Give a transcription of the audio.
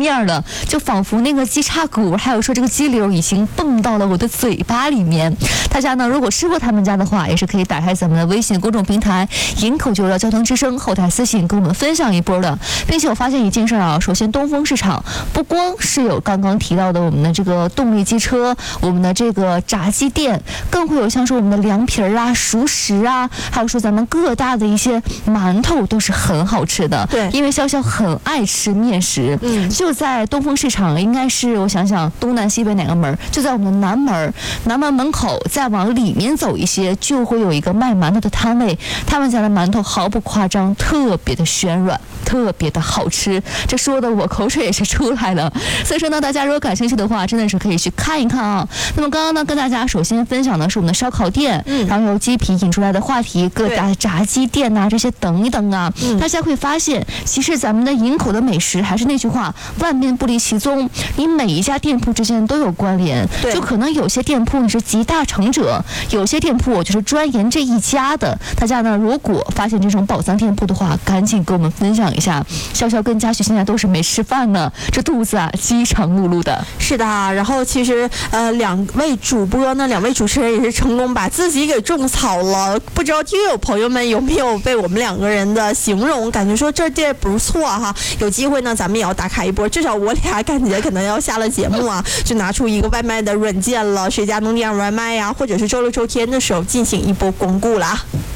面了，就仿佛那个鸡叉骨，还有说这个鸡柳已经蹦到了我的嘴巴里面。大家呢，如果吃过他们家的话，也是可以打开咱们的微信公众平台“营口就要交通之声”后台私信跟我们分享一波的。并且我发现一件事啊，首先东风市场不光是有刚刚提到的我们的这个动力机车，我们的这个炸鸡店，更会有像是我们的凉皮啊、熟食啊，还有说咱们各大的一些馒头都是很好吃的。 对， 因为潇潇很爱吃面食，就在东风市场，应该是我想想东南西北哪个门，就在我们的南门，南门门口再往里面走一些，就会有一个卖馒头的摊位，他们家的馒头毫不夸张，特别的暄软，特别的好吃，这说的我口水也是出来了。所以说呢，大家如果感兴趣的话，真的是可以去看一看啊。那么刚刚呢，跟大家首先分享的是我们的烧烤店，然后由鸡皮引出来的话题，各大炸鸡店呐、这些等一等啊，大家会发现，其实咱们的营口的美食还是那句话，万变不离其宗，你每一家店铺之间都有关联。就可能有些店铺你是集大成者，有些店铺就是专研这一家的。大家呢，如果发现这种宝藏店铺的话，赶紧跟我们分享一下。潇潇跟嘉许现在都是没吃饭呢，这肚子啊饥肠辘辘的。 是的，然后其实两位主播呢，两位主持人也是成功把自己给种草了。不知道听友朋友们有没有被我们两个人的形容感觉说这店不错哈？有机会呢，咱们也要打卡一波。至少我俩感觉可能要下了节目啊，就拿出一个外卖的软件了，谁家能点外卖呀，或者是周六周天的时候进行一波光顾啦。